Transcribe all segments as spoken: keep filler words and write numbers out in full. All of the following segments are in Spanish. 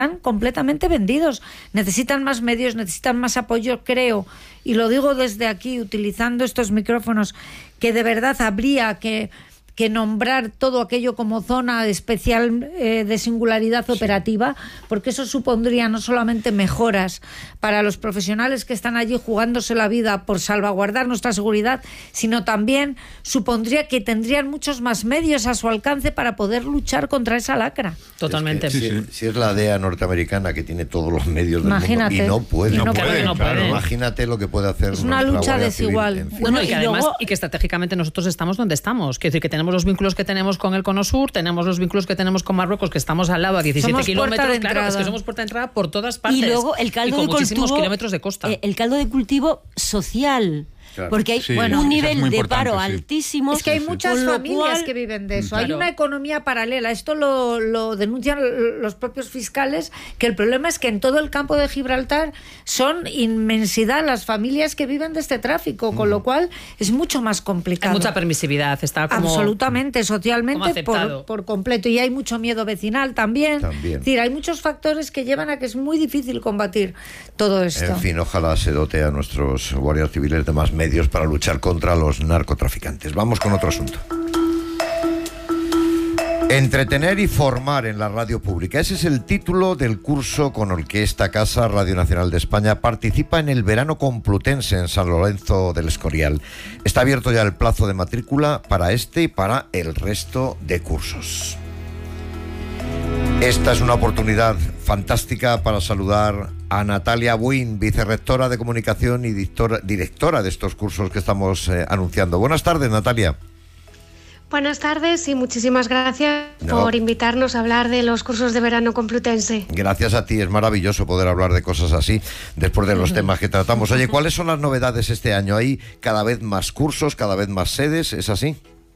completamente vendidos. Necesitan más medios, necesitan más apoyo, creo, y lo digo desde aquí, utilizando estos micrófonos, que de verdad habría que, que nombrar todo aquello como zona especial eh, de singularidad operativa, porque eso supondría no solamente mejoras para los profesionales que están allí jugándose la vida por salvaguardar nuestra seguridad, sino también supondría que tendrían muchos más medios a su alcance para poder luchar contra esa lacra. Totalmente. Es que, si, si es la D E A norteamericana que tiene todos los medios del Imagínate. mundo y no puede, Y no no puede, puede, no claro, puede. Imagínate lo que puede hacer. Es una lucha desigual. Civil, en fin. Bueno, y que y además, luego- y que estratégicamente nosotros estamos donde estamos. Quiero decir que tenemos los vínculos que tenemos con el Cono Sur, tenemos los vínculos que tenemos con Marruecos, que estamos al lado a diecisiete Somos puerta kilómetros. de Claro, es entrada. que somos puerta de entrada por todas partes. Y luego el caldo y con de muchísimos cultivo, kilómetros de costa. eh, el caldo de cultivo social. Claro. Porque hay Sí, bueno, eso un es nivel muy de importante, paro sí. altísimo. Es que hay muchas con lo familias cual- que viven de eso. Claro. Hay una economía paralela. Esto lo, lo denuncian los propios fiscales, que el problema es que en todo el campo de Gibraltar son inmensidad las familias que viven de este tráfico, con lo cual es mucho más Hay complicado. mucha permisividad, está como... Absolutamente, como socialmente aceptado. por, por completo. Y hay mucho miedo vecinal también. También. Es decir, hay muchos factores que llevan a que es muy difícil combatir todo esto. En fin, ojalá se dote a nuestros guardias civiles de más medios para luchar contra los narcotraficantes. Vamos con otro asunto. Entretener y formar en la radio pública. Ese es el título del curso con el que esta casa, Radio Nacional de España, participa en el verano complutense en San Lorenzo del Escorial. Está abierto ya el plazo de matrícula para este y para el resto de cursos. Esta es una oportunidad fantástica para saludar a Natalia Buin, vicerrectora de comunicación y directora, directora de estos cursos que estamos eh, anunciando. Buenas tardes, Natalia. Buenas tardes y muchísimas gracias No. por invitarnos a hablar de los cursos de verano complutense. Gracias a ti, es maravilloso poder hablar de cosas así después de los temas que tratamos. Oye, ¿cuáles son las novedades este año? ¿Hay cada vez más cursos, cada vez más sedes? ¿Es así?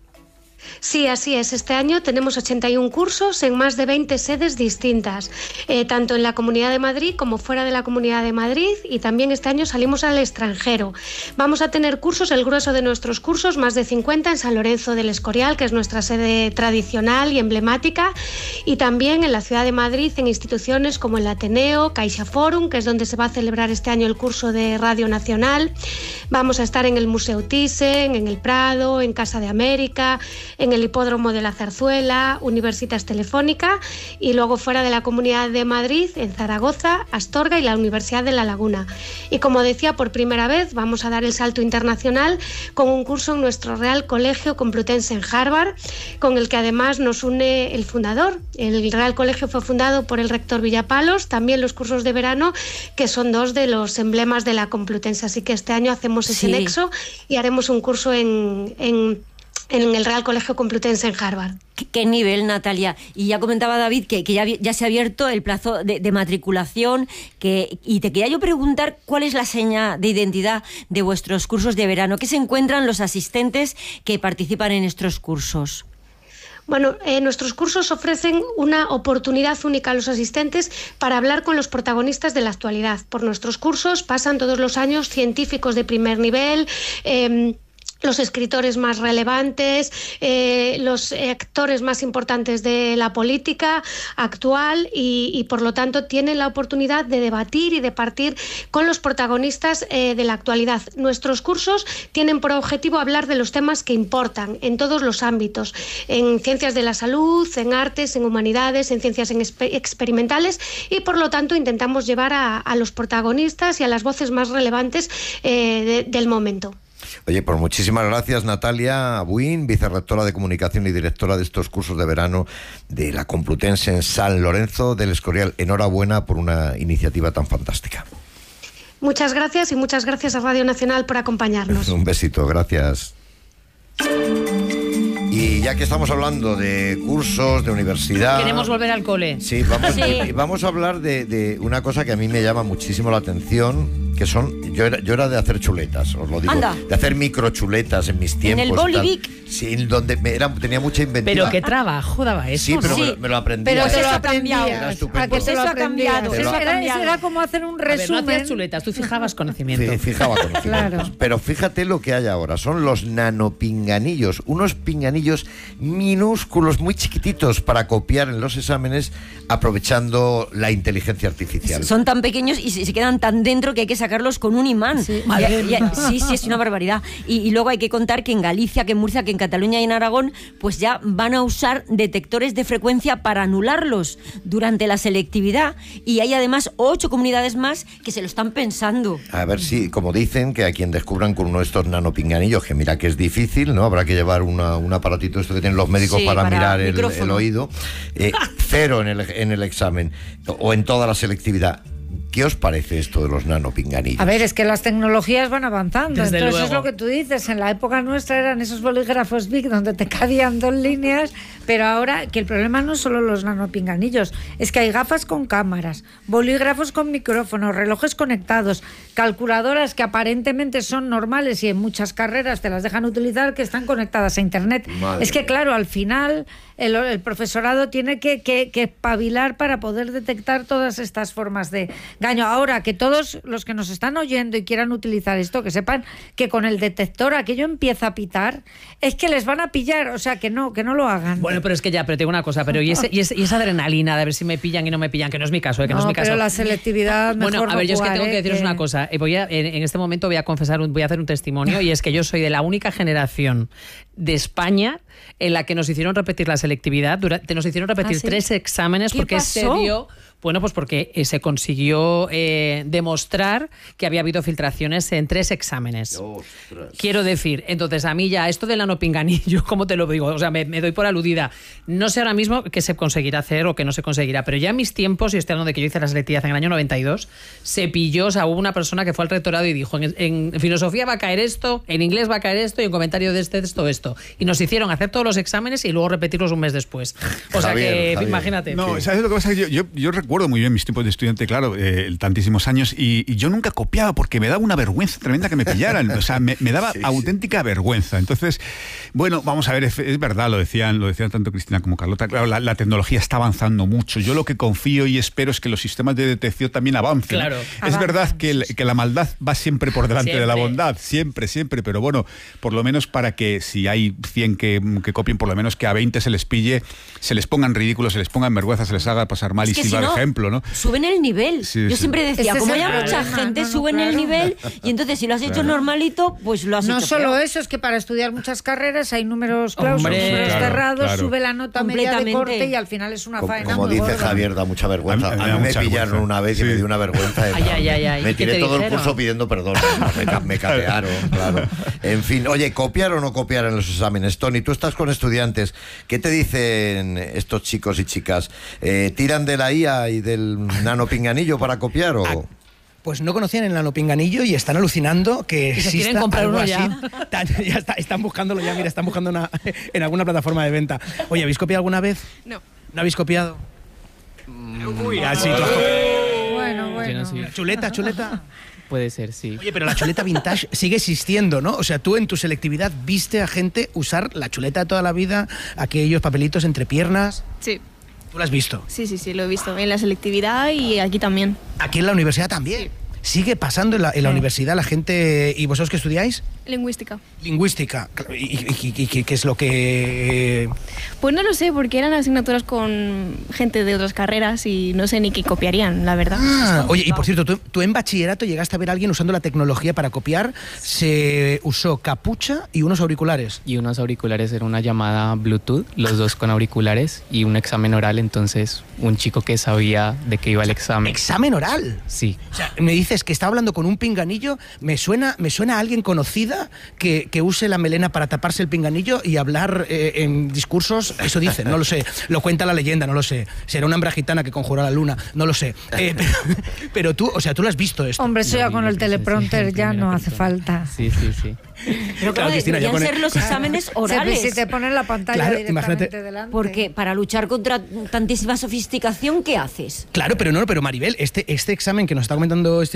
Sí, así es. Este año tenemos ochenta y un cursos en más de veinte sedes distintas, eh, tanto en la Comunidad de Madrid como fuera de la Comunidad de Madrid, y también este año salimos al extranjero. Vamos a tener cursos, el grueso de nuestros cursos, más de cincuenta en San Lorenzo del Escorial, que es nuestra sede tradicional y emblemática, y también en la ciudad de Madrid en instituciones como el Ateneo, Caixa Forum, que es donde se va a celebrar este año el curso de Radio Nacional. Vamos a estar en el Museo Thyssen, en el Prado, en Casa de América, en el Hipódromo de la Zarzuela, Universitas Telefónica, y luego fuera de la Comunidad de Madrid, en Zaragoza, Astorga y la Universidad de La Laguna. Y como decía, por primera vez vamos a dar el salto internacional con un curso en nuestro Real Colegio Complutense en Harvard, con el que además nos une el fundador. El Real Colegio fue fundado por el rector Villapalos, también los cursos de verano, que son dos de los emblemas de la Complutense. Así que este año hacemos ese Sí. nexo y haremos un curso en... en en el Real Colegio Complutense en Harvard. ¿Qué, qué nivel, Natalia? Y ya comentaba David que, que ya, ya se ha abierto el plazo de, de matriculación, que, y te quería yo preguntar cuál es la seña de identidad de vuestros cursos de verano. ¿Qué se encuentran los asistentes que participan en estos cursos? Bueno, eh, nuestros cursos ofrecen una oportunidad única a los asistentes para hablar con los protagonistas de la actualidad. Por nuestros cursos pasan todos los años científicos de primer nivel, eh, los escritores más relevantes, eh, los actores más importantes de la política actual y, y por lo tanto tienen la oportunidad de debatir y de partir con los protagonistas eh, de la actualidad. Nuestros cursos tienen por objetivo hablar de los temas que importan en todos los ámbitos, en ciencias de la salud, en artes, en humanidades, en ciencias en exper- experimentales, y por lo tanto intentamos llevar a, a los protagonistas y a las voces más relevantes eh, de, del momento. Oye, pues muchísimas gracias, Natalia Buin, vicerrectora de comunicación y directora de estos cursos de verano de la Complutense en San Lorenzo del Escorial. Enhorabuena por una iniciativa tan fantástica. Muchas gracias y muchas gracias a Radio Nacional por acompañarnos. Un besito, gracias. Y ya que estamos hablando de cursos, de universidad... Queremos volver al cole. Sí, vamos, Sí. y vamos a hablar de, de una cosa que a mí me llama muchísimo la atención, que son, yo era, yo era de hacer chuletas, os lo digo, Anda. de hacer microchuletas en mis tiempos. En el Bolivic. Sí, en donde me era, tenía mucha inventiva. Pero qué trabajo daba eso. Sí, pero Sí. me, lo, me lo aprendí. Pero Pues te lo eso ha cambiado. aprendías. Era estupendo. ¿A que te Eso lo ha cambiado, aprendías? eso ha Era, cambiado. era como hacer un A ver, no resumen. hacías chuletas, tú fijabas conocimiento. Sí, fijaba conocimientos. Claro. Pero fíjate lo que hay ahora, son los nanopinganillos, unos pinganillos minúsculos, muy chiquititos para copiar en los exámenes aprovechando la inteligencia artificial. Son tan pequeños y se, se quedan tan dentro que hay que sacarlos con un imán. Sí. Ya- Madre ya- mía. sí, sí, es una barbaridad. Y, y luego hay que contar que en Galicia, que en Murcia, que en Cataluña y en Aragón, pues ya van a usar detectores de frecuencia para anularlos durante la selectividad. Y hay además ocho comunidades más que se lo están pensando. A ver si, como dicen, que a quien descubran con uno de estos nanopinganillos, que mira que es difícil, ¿no? Habrá que llevar una, un aparatito esto que tienen los médicos Sí, para, para mirar el, micrófono. el oído, eh, cero en el, en el examen o en toda la selectividad. ¿Qué os parece esto de los nanopinganillos? A ver, es que las tecnologías van avanzando. Desde Entonces luego. es lo que tú dices. En la época nuestra eran esos bolígrafos Bic donde te cabían dos líneas, pero ahora que el problema no es solo los nanopinganillos, es que hay gafas con cámaras, bolígrafos con micrófonos, relojes conectados, calculadoras que aparentemente son normales y en muchas carreras te las dejan utilizar, que están conectadas a internet. Madre es que mía. claro, al final el, el profesorado tiene que, que, que espabilar para poder detectar todas estas formas de engaño. Ahora, que todos los que nos están oyendo y quieran utilizar esto, que sepan que con el detector aquello empieza a pitar, es que les van a pillar, o sea, que no, que no lo hagan. Bueno, pero es que ya, pero tengo una cosa, pero y, ese, y, ese- y esa adrenalina de a ver si me pillan y no me pillan, que no es mi caso, eh, que no, es mi caso. pero la selectividad mejor Bueno, a ver, no yo es que jugar, tengo que ¿eh? deciros Que- una cosa. Eh, Voy a, en, en este momento voy a confesar, un- voy a hacer un testimonio, y es que yo soy de la única generación de España en la que nos hicieron repetir la selectividad, durante, nos hicieron repetir ¿Ah, sí? tres exámenes ¿Qué porque se pasó? dio... Bueno, pues porque eh, se consiguió eh, demostrar que había habido filtraciones en tres exámenes. Ostras. Quiero decir, entonces a mí ya esto del nanopinganillo, ¿cómo te lo digo? O sea, me, me doy por aludida. No sé ahora mismo qué se conseguirá hacer o qué no se conseguirá, pero ya en mis tiempos, y estoy hablando de que yo hice la selectividad en el año noventa y dos, se pilló, o sea, hubo una persona que fue al rectorado y dijo, en, en filosofía va a caer esto, en inglés va a caer esto y en comentario de este, esto, esto. Y nos hicieron hacer todos los exámenes y luego repetirlos un mes después. O sea Javier, que, Javier. imagínate. No, ¿sabes lo que pasa? Yo, yo, yo recuerdo muy bien mis tiempos de estudiante, claro, eh, tantísimos años, y, y yo nunca copiaba porque me daba una vergüenza tremenda que me pillaran. O sea, me, me daba Sí, sí. auténtica vergüenza. Entonces, bueno, vamos a ver, es, es verdad, lo decían, lo decían tanto Cristina como Carlota. Claro, la, la tecnología está avanzando mucho. Yo lo que confío y espero es que los sistemas de detección también avancen. Claro. Es Avancen, verdad que, el- que la maldad va siempre por delante de la Siempre. bondad, siempre, siempre, pero bueno, por lo menos para que si hay cien que, que copien, por lo menos que a veinte se les pille, se les pongan ridículos, se les pongan vergüenza, se les haga pasar mal Es y que sirva si de no, ejemplo, ¿no? suben el nivel. Sí, Yo sí. siempre decía, Ese es como el haya mucha problema. gente, No, no, suben el claro. nivel y entonces si lo has hecho normalito, pues lo has No hecho solo peor. eso, es que para estudiar muchas carreras hay números clausos, Hombre, números claro, cerrados, claro. sube la nota media de Completamente. corte y al final es una Como, faena como muy dice gorda. Javier, da mucha vergüenza. A A mí mí, me da me mucha pillaron vergüenza. una vez y Sí. me dio una vergüenza. de Ay, verdad. ay, ay, ay. Me ¿Qué tiré te todo el dijeron? curso pidiendo perdón. Me, ca- me catearon, claro. En fin, oye, copiar o no copiar en los exámenes. Tony, tú estás con estudiantes. ¿Qué te dicen estos chicos y chicas? Eh, ¿Tiran de la I A y del nanopinganillo para copiar o...? Pues no conocían el nanopinganillo y están alucinando que se exista quieren comprar algo uno así. ya. Tan- ya está, están buscándolo ya, mira, están buscando una, en alguna plataforma de venta. Oye, ¿habéis copiado alguna vez? No. ¿No habéis copiado? Uy, ah, sí, tú has Bueno, Yo bueno. no soy- Chuleta, chuleta. Puede ser, sí. Oye, pero la chuleta vintage sigue existiendo, ¿no? O sea, tú en tu selectividad viste a gente usar la chuleta de toda la vida, aquellos papelitos entre piernas. Sí, ¿Tú lo has visto? sí, sí, sí, lo he visto. En la selectividad y aquí también. Aquí en la universidad también. Sigue pasando en la, en la universidad la gente. ¿Y vosotros qué estudiáis? Lingüística. Lingüística. ¿Y, y- y- y qué es lo que...? Pues no lo sé, porque eran asignaturas con gente de otras carreras y no sé ni qué copiarían, la verdad. Ah, oye, y por cierto, ¿tú, tú en bachillerato llegaste a ver a alguien usando la tecnología para copiar. Se usó capucha y unos auriculares. Y unos auriculares era una llamada Bluetooth, los dos con auriculares y un examen oral, entonces un chico que sabía de qué iba el examen. Examen oral. Sí. O sea, me dices que está hablando con un pinganillo, me suena, me suena a alguien conocida que, que use la melena para taparse el pinganillo y hablar eh, en discursos, eso dicen, no lo sé, lo cuenta la leyenda, no lo sé, será una hembra gitana que conjuró a la luna, no lo sé, eh, pero, pero tú, o sea, tú lo has visto esto. Hombre, eso Lo ya vi, con lo el presencié teleprompter en ya primera no hace persona. falta. Sí, sí, sí. Pero claro, Claro, Cristina, ya deberían con el- ser los exámenes orales. Si te ponen la pantalla Claro, directamente imagínate. delante. Porque para luchar contra tantísima sofisticación, ¿qué haces? Claro, pero no, pero Maribel, este, este examen que nos está comentando este chico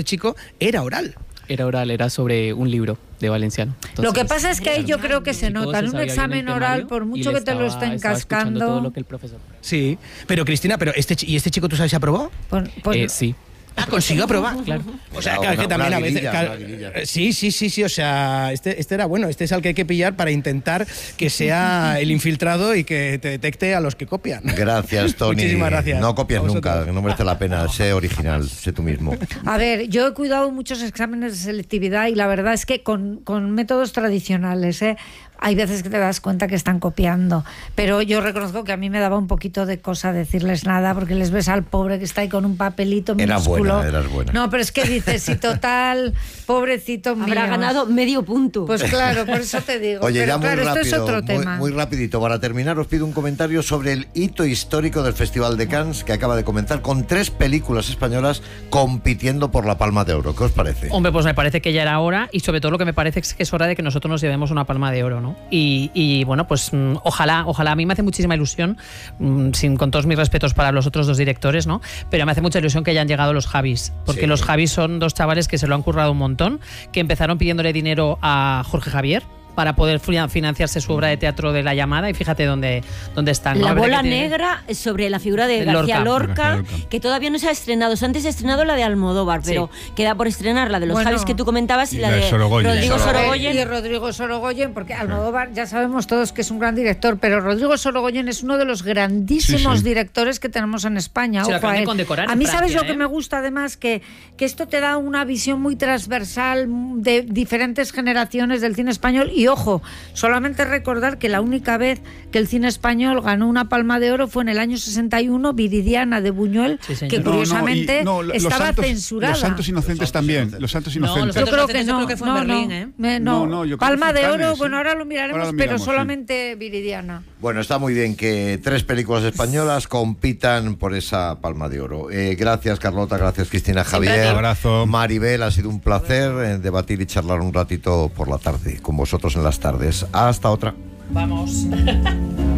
chico era oral. Era oral, era sobre un libro de valenciano. Entonces, lo que pasa es que ahí yo creo que se el chico nota en un sabía bien examen el temario oral, por y mucho le que te lo estaba- estén estaba escuchando cascando. todo lo que el profesor. Sí, pero Cristina, pero este chi- ¿y este chico tú sabes si aprobó? Pon- pon- Eh, sí. Ah, consiguió aprobar. Claro. O sea, Una- claro, que una- también una a veces. guirilla, claro, una guirilla. eh, sí, sí, sí, sí. O sea, este, este era bueno. Este es al que hay que pillar para intentar que sea el infiltrado y que te detecte a los que copian. Gracias, Tony. Muchísimas gracias. No copies A vosotros. nunca, que no merece la pena. Sé original, sé tú mismo. A ver, yo he cuidado muchos exámenes de selectividad y la verdad es que con, con métodos tradicionales, ¿eh? Hay veces que te das cuenta que están copiando, pero yo reconozco que a mí me daba un poquito de cosa decirles nada porque les ves al pobre que está ahí con un papelito Eras minúsculo. buena, eras buena. No, pero es que dices, si total, pobrecito mío. Habrá ganado medio punto. Pues claro, por eso te digo. Oye, pero ya muy claro, rápido, esto es otro muy, tema. muy rapidito. Para terminar, os pido un comentario sobre el hito histórico del Festival de Cannes que acaba de comenzar con tres películas españolas compitiendo por la Palma de Oro. ¿Qué os parece? Hombre, pues me parece que ya era hora y sobre todo lo que me parece es que es hora de que nosotros nos llevemos una palma de oro, ¿no? Y, y bueno, pues mm, ojalá, ojalá, a mí me hace muchísima ilusión, mm, sin, con todos mis respetos para los otros dos directores, ¿no? Pero me hace mucha ilusión que hayan llegado los Javis, porque Sí. los Javis son dos chavales que se lo han currado un montón, que empezaron pidiéndole dinero a Jorge Javier para poder fi- financiarse su obra de teatro de La Llamada y fíjate dónde, dónde están. ¿no? La Me parece bola que tiene- negra sobre la figura de Lorca. García Lorca, García Lorca. que todavía no se ha estrenado. O sea, antes se ha estrenado la de Almodóvar, pero queda por estrenar la de los Bueno. Javis que tú comentabas y, Y la la de de Sorogoyen. Rodrigo Sorogoyen. Sorogoyen. Y Rodrigo Sorogoyen, porque Almodóvar ya sabemos todos que es un gran director, pero Rodrigo Sorogoyen es uno de los grandísimos Sí, sí. directores que tenemos en España. Se lo Ojo a acaban de él. condecorar A en mí, ¿sabes Francia, lo que ¿eh? me gusta además? Que, que esto te da una visión muy transversal de diferentes generaciones del cine español. Y ojo, solamente recordar que la única vez que el cine español ganó una Palma de Oro fue en el año sesenta y uno, Viridiana de Buñuel, Sí, señor. que No, No, no, y- curiosamente no, los estaba santos- censurada. Los Santos Inocentes Los Santos también. Inocentes. Los Santos No, los Inocentes. Yo Santos creo Inocentes que yo no, creo que fue en no, Berlín, no, ¿eh? me- no. No, no, yo creo Palma que fue de en Oro, Cannes, bueno, sí. ahora lo miraremos, Ahora lo pero miramos, sí. solamente Viridiana. Bueno, está muy bien que tres películas españolas compitan por esa Palma de Oro. Eh, gracias, Carlota, gracias, Cristina, Javier. Un abrazo. Maribel, ha sido un placer eh, debatir y charlar un ratito por la tarde con vosotros en las tardes. Hasta otra. Vamos.